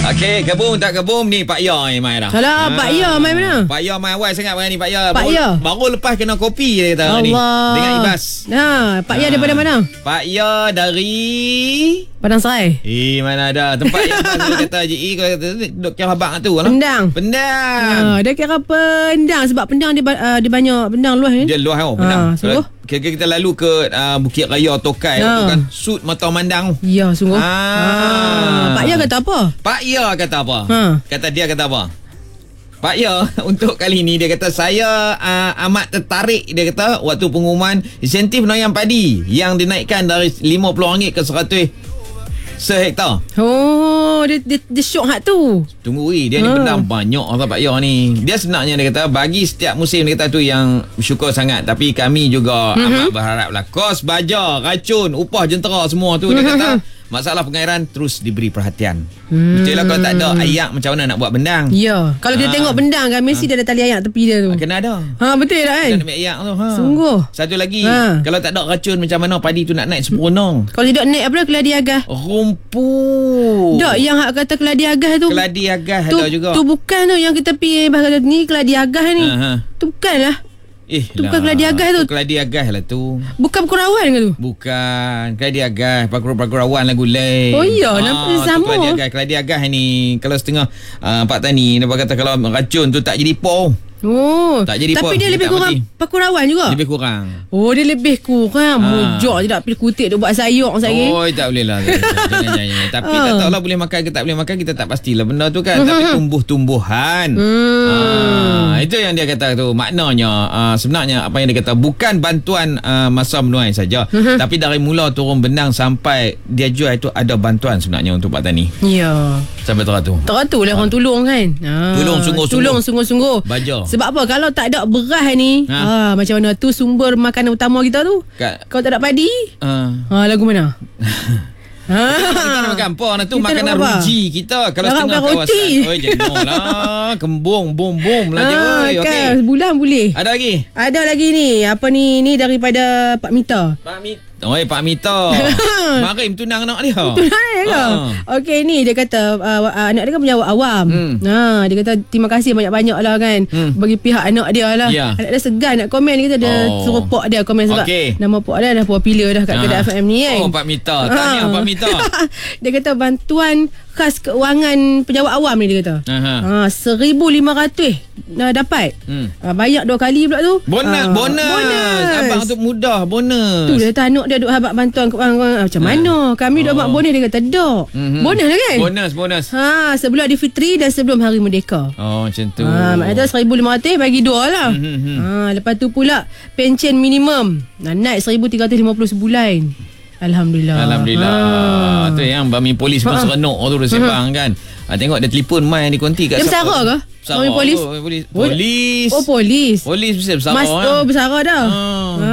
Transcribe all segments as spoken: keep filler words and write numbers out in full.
Okey, gabung tak gabung ni Pak Ya ni mai dah. Salah, ha. Pak Ya mai mana? Pak Ya mai awal sangat mai ni Pak Ya. Pak baru, Ya. baru lepas kena kopi dia kata Allah. ni. Dengan Ibas. Ha, Pak Ya Ha. daripada mana? Pak Ya dari Padang Serai. Eh, mana ada tempat yang dia kata J E kalau kata duk kira abang tu lah. Pendang. Pendang. Ha, dia kira pendang sebab pendang dia, uh, dia banyak pendang luas ni. Dia luas tau Pendang. Ha, sungguh? Kira-kira kita lalu ke uh, Bukit Raya Tokai Ha. tu kan sud mata mandang. Ya, sungguh. Ha. Ha. Pak Ya kata apa? Pak Ya kata apa? Ha. Kata dia kata apa? Pak Ya untuk kali ni dia kata saya uh, amat tertarik dia kata waktu pengumuman insentif penayam padi yang dinaikkan dari lima puluh ringgit ke seratus sehektar. Oh, dia dia, dia syok hak tu. Tunggu weh, dia ni Ha. benda banyak orang Pak Ya ni. Dia sebenarnya dia kata bagi setiap musim dia kata tu yang bersyukur sangat, tapi kami juga mm-hmm. amat berharaplah kos baja, racun, upah jentera semua tu dia kata masalah pengairan terus diberi perhatian. Hmm. Mestilah kalau tak ada ayak macam mana nak buat bendang. Ya, kalau dia Ha. tengok bendang kan mesti dia ada tali ayak tepi dia tu. Kena ada. Ha, betul tak kan? Kena ambil ayak tu. Ha. Sungguh. Satu lagi, Ha. kalau tak ada racun macam mana padi tu nak naik sempurna. Kalau tidak naik apa keladi agah. Rumput. Dok, yang hak kata keladi agah tu. Keladi agah tu, ada juga. Tu bukan tu yang kita pergi bahasa ni keladi agah ni. Ha, ha. Tu bukan lah. Eh, Tu bukan keladi agah tu. Keladi agah lah tu. Bukan Pakurawan ke tu? Bukan. Keladi agah. Pakur-pakurawan lagu lain. Oh iya, nampak tu sama. Keladi agah. Keladi agah ni. Kalau setengah uh, Pak Tani, dia kata kalau racun tu tak jadi poh. Oh. Tak jadi Tapi pun, dia dia lebih tak kurang mati. Pakurawan juga. Lebih kurang. Oh, dia lebih kurang. Ha. Mojok je tak pilih kutik dia buat sayur sekali. Oh, tak boleh lah. Jangan, jangan, jangan. Tapi Ah. tak tahulah boleh makan ke tak boleh makan. Kita tak pastilah benda tu kan. Tapi tumbuh-tumbuhan. Hmm. Ah, itu yang dia kata tu. Maknanya uh, sebenarnya apa yang dia kata bukan bantuan uh, masa menuai saja. Tapi dari mula turun benang sampai dia jual itu ada bantuan sebenarnya untuk Pak Tani. Ya. Sampai teratur. Teratur lah orang tolong kan. Ha. Tolong sungguh-sungguh. Tolong sungguh-sungguh. Baja. Sebab apa? Kalau tak ada beras ni, Ha. ha. macam mana tu sumber makanan utama kita tu? Kat, Kalau tak ada padi, uh, ha, lagu mana? ha. kita nak makan apa? Nak tu Kita makanan nak apa? ruji kita. Kalau Nak setengah makan roti. kawasan. Oh, jangan lah. Kembung, bom-bom lah je. Ha, oi. kan, Okey. sebulan boleh. Ada lagi? Ada lagi ni. Apa ni? Ni daripada Pak Mita. Pak Mita. Oi, Pak Mita. Marim tunang anak dia. Tunang dia ke? Okey, ni dia kata uh, uh, anak dia kan penjawat awam. Hmm. Ha, dia kata terima kasih banyak-banyak lah kan Hmm. bagi pihak anak dia lah. Ya. Anak dia segan nak komen. Dia kata dia Oh. suruh pak dia komen sebab Okey. nama pak dia dah popular dah kat Ah. kedai F M ni kan. Oh, Pak Mita. Tahniah Pak Mita. Dia kata bantuan khas keuangan penjawat awam ni dia kata. Aha. Ha, seribu lima ratus dah dapat. Hmm. Ha, banyak dua kali pula tu. Bonus, Ah, bonus. bonus. Abang tu mudah, bonus. Tu dia kata anak dia duk habaq bantuan keuangan. Macam mana? Kami duk habaq bonus. Dia kata dok. Mhm. Bonus lah kan? Bonus, bonus. Ha, sebelum Hari Fitri dan sebelum Hari Merdeka. Oh, macam tu. Ha, maknanya seribu lima ratus bagi dua lah. Mhm. Ha, lepas tu pula pencen minimum. Nah, naik seribu tiga ratus lima puluh sebulan. Alhamdulillah. Alhamdulillah. Ha. Tu yang Bami Polis pun Ha. serenok tu dia sembang kan. Ha, tengok dia telefon mai di konti kat Dia bersara ke? Bersara Bami Polis? tu, Polis. Polis. Oh, polis. Polis mesti bersara. Mas kan? tu bersara dah. Ha. Ha.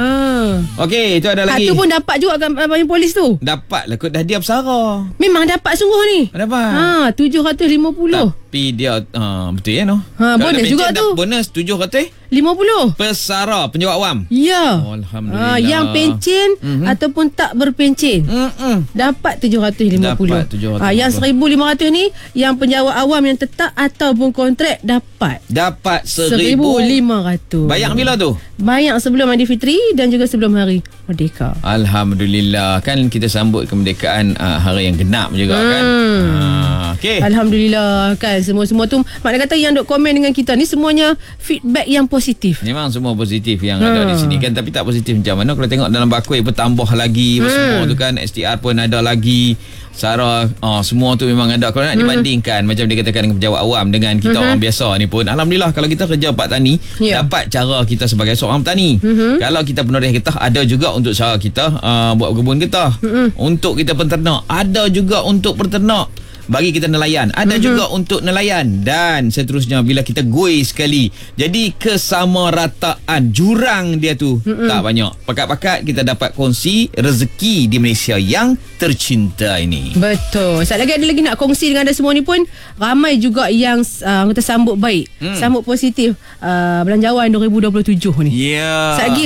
Okey, itu ada Hak lagi. tu pun dapat juga kan Bami Polis tu. Dapat lah kot dah dia bersara. Memang dapat sungguh ni. Dapat. Ha, tujuh ratus lima puluh. Tapi dia uh, betul ya no. Ha, Kalau bonus dah juga pencen, tu. dah Bonus tujuh ratus lima puluh. pesara penjawat awam. Ya. Oh, Alhamdulillah. Ha, yang pencen Mhm. ataupun tak berpencen. Mm-mm. Dapat tujuh ratus lima puluh. Dapat tujuh ratus lima puluh. Ha, yang seribu lima ratus ni yang penjawat awam yang tetap ataupun kontrak dapat Dapat seribu seribu. lima ratus. Bayang bila tu? Bayang sebelum Hari Fitri dan juga sebelum Hari Merdeka. Alhamdulillah. Kan kita sambut kemerdekaan uh, hari yang genap juga Hmm. kan. Uh, Okey. Alhamdulillah kan semua-semua tu makna kata yang duk komen dengan kita ni semuanya feedback yang positif. Memang semua positif yang Hmm. ada di sini kan. Tapi tak positif macam mana kalau tengok dalam bakui bertambah lagi Hmm. semua tu kan. S T R pun ada lagi. Sarah, oh, semua tu memang ada. Kalau nak dibandingkan macam dia katakan dengan pejabat awam dengan kita orang biasa ni pun, Alhamdulillah kalau kita kerja Pak Tani, Ya. dapat cara kita sebagai seorang petani. Kalau kita penoreh kita, ada juga untuk cara kita uh, buat kebun kita. Untuk kita penternak, ada juga untuk penternak. Bagi kita nelayan, ada mm-hmm. juga untuk nelayan dan seterusnya bila kita goi sekali. Jadi kesamarataan jurang dia tu mm-hmm. tak banyak. Pakat-pakat kita dapat kongsi rezeki di Malaysia yang tercinta ini. Betul. Sekejap lagi ada lagi nak kongsi dengan anda semua ni pun ramai juga yang uh, kita sambut baik, Hmm. sambut positif uh, Belanjawan dua ribu dua puluh tujuh ni. Ya. Yeah. Sekejap lagi lah noh.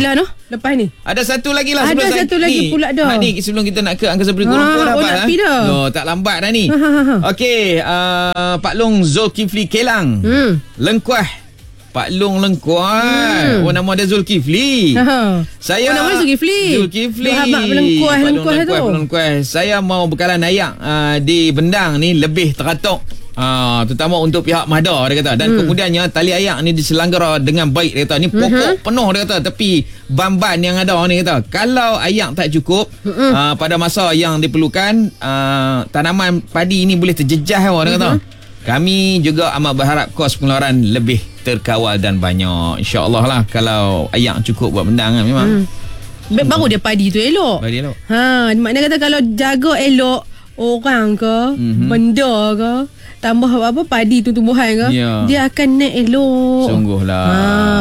lepas ni? Ada satu lagi lah. Ada sebelum satu saya, lagi ni, pula dah. Ha, ni sebelum kita nak ke Angkasa Puri Ha, Kuala Lumpur dah. oh, Abang, nak ha? pergi dah. No, tak lambat dah ni. Ha, ha, ha. Okey, uh, Pak Long Zulkifli Kelang. Hmm. Lengkuah. Pak Long Lengkuah. Hmm. Oh, nama dia Zulkifli. Ha. Saya Oh, nama dia Zulkifli. Zulkifli. Abang Lengkuah, Pak Long Lengkuah tu. Lengkuah, Lengkuah. Saya mau bekalan ayak uh, di Bendang ni lebih teratuk. Uh, terutama untuk pihak Mahda dia kata. Dan hmm. kemudiannya tali ayak ni diselenggara dengan baik dia kata. Ni pokok uh-huh. penuh dia kata. Tapi ban-ban yang ada ni kata. Kalau ayak tak cukup uh-huh. uh, pada masa yang diperlukan, uh, tanaman padi ni boleh terjejah dia uh-huh. kata. Kami juga amat berharap kos pengeluaran lebih terkawal dan banyak. InsyaAllah lah kalau ayak cukup buat bendang kan memang. Hmm. Baru dia padi tu elok. Padi elok. Ha, maknanya kata kalau jaga elok orang ke, mm-hmm. benda ke, tambah apa padi tu tumbuhan ke, ya. dia akan naik elok. Sungguhlah. Ha,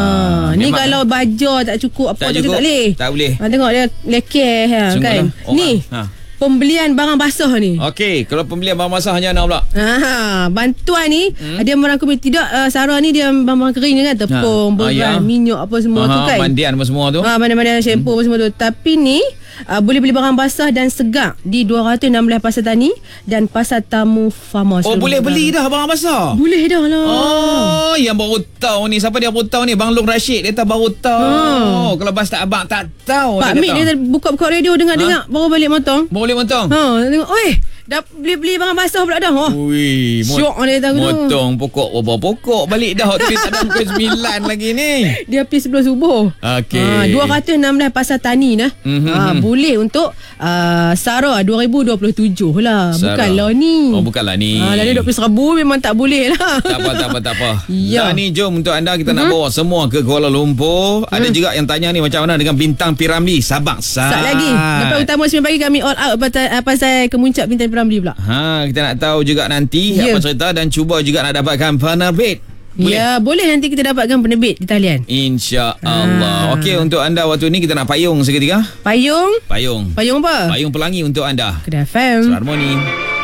ni memang kalau baja tak cukup apa tak, tak, cukup, tak boleh. Tak boleh. Ha, tengok dia lekeh ha, kan. Ni. Ha. Pembelian barang basah ni. Okey, kalau pembelian barang basah hanya nak pula. Ha, bantuan ni hmm? dia merangkumi tidak uh, Sarah ni dia barang kering kan, tepung, ha. beras, ha, ya. minyak apa semua Aha, tu kan. Mandian apa semua tu. Ha, mana-mana shampoo hmm. apa semua tu. Tapi ni uh, boleh beli barang basah dan segak di dua ratus enam belas Pasar Tani dan Pasar Tamu Farmers. Oh, boleh beli dah barang basah? Boleh dah lah. Oh, yang baru tahu ni. Siapa dia baru tahu ni? Bang Long Rashid dia tak baru tahu. Ha. Kalau bas tak abang tak tahu. Pak Mik dia buka-buka radio dengar-dengar ha? baru balik motong. Baru balik motong. Ha, tengok, oi, dah beli-beli barang basah pula dah. Oh. Ui, syok dia tahu tu. Motong pokok berapa pokok balik dah. Tapi tak ada pukul sembilan lagi ni. Dia pergi sebelum subuh. Okey. Ha, dua ratus enam belas Pasar Tani nah. Mm-hmm. Ha, boleh untuk uh, Sarah dua ribu dua puluh tujuh lah. Sarah. Bukanlah ni. Oh, bukanlah ni. Ha, lalu dua puluh seribu memang tak boleh lah. Tak apa, tak apa, tak apa. Ya. Dah ni, jom untuk anda kita mm-hmm. nak bawa semua ke Kuala Lumpur. Mm. Ada juga yang tanya ni macam mana dengan Bintang Piramli Sabak Sat. Sat lagi. Lepas utama sembilan pagi kami all out pasal, pasal kemuncak Bintang Piramli pula. Ha, kita nak tahu juga nanti yeah. apa cerita dan cuba juga nak dapatkan penerbit. Boleh? Ya, boleh nanti kita dapatkan penerbit di talian. InsyaAllah. Ha. Okey, untuk anda waktu ni kita nak payung seketika. Payung? Payung. Payung apa? Payung pelangi untuk anda. Kedah F M. Selamat morning.